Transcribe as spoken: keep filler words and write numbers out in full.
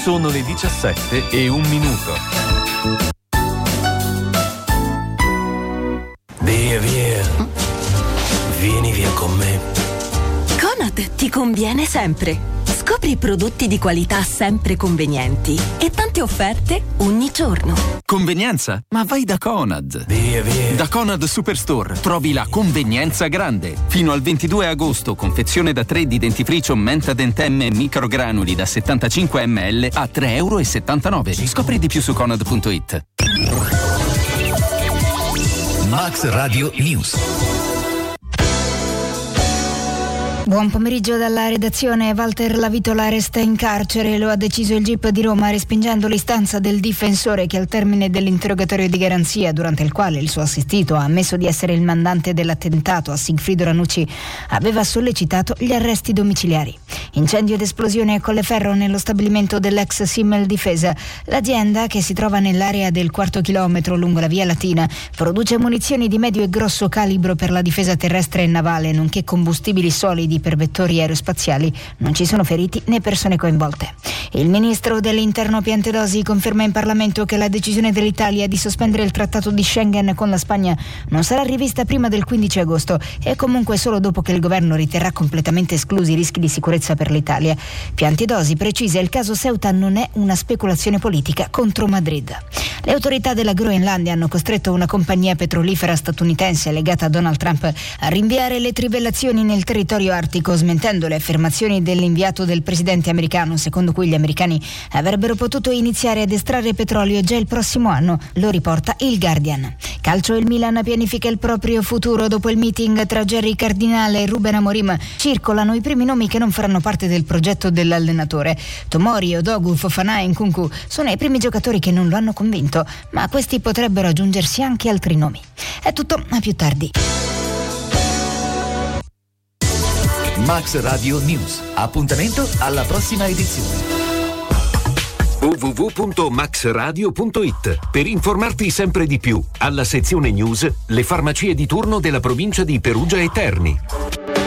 Sono le diciassette e un minuto. Via, via. Vieni via con me. Conad ti conviene sempre. Scopri prodotti di qualità sempre convenienti e tante offerte ogni giorno. Convenienza? Ma vai da Conad. Via, via. Da Conad Superstore trovi la convenienza grande. Fino al ventidue agosto, confezione da tre di dentifricio Menta Dentemme microgranuli da settantacinque millilitri a tre virgola settantanove euro. Scopri di più su conad punto it. Max Radio News. Buon pomeriggio dalla redazione. Walter Lavitola resta in carcere, lo ha deciso il G I P di Roma respingendo l'istanza del difensore che al termine dell'interrogatorio di garanzia, durante il quale il suo assistito ha ammesso di essere il mandante dell'attentato a Sigfrido Ranucci, aveva sollecitato gli arresti domiciliari. Incendio ed esplosione a Colleferro nello stabilimento dell'ex Simmel Difesa. L'azienda, che si trova nell'area del quarto chilometro lungo la via Latina, produce munizioni di medio e grosso calibro per la difesa terrestre e navale, nonché combustibili solidi per vettori aerospaziali. Non ci sono feriti né persone coinvolte. Il ministro dell'Interno Piantedosi conferma in Parlamento che la decisione dell'Italia di sospendere il trattato di Schengen con la Spagna non sarà rivista prima del quindici agosto e comunque solo dopo che il governo riterrà completamente esclusi i rischi di sicurezza per l'Italia. Piantedosi precisa: il caso Ceuta non è una speculazione politica contro Madrid. Le autorità della Groenlandia hanno costretto una compagnia petrolifera statunitense legata a Donald Trump a rinviare le trivellazioni nel territorio artico, smentendo le affermazioni dell'inviato del presidente americano, secondo cui gli americani avrebbero potuto iniziare ad estrarre petrolio già il prossimo anno. Lo riporta il Guardian. Calcio: il Milan pianifica il proprio futuro. Dopo il meeting tra Jerry Cardinale e Ruben Amorim circolano i primi nomi che non faranno parte del progetto dell'allenatore. Tomori, Odogu, Fofana e Nkunku sono i primi giocatori che non lo hanno convinto, ma a questi potrebbero aggiungersi anche altri nomi. È tutto, a più tardi. Max Radio News. Appuntamento alla prossima edizione. w w w punto max radio punto it per informarti sempre di più. Alla sezione news, le farmacie di turno della provincia di Perugia e Terni.